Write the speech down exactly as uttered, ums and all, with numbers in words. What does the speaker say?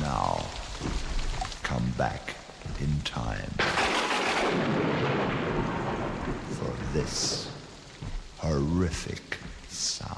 Now, come back in time for this horrific sound.